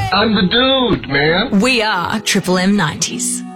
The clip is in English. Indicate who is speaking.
Speaker 1: I'm the dude, man.
Speaker 2: We are Triple M 90s.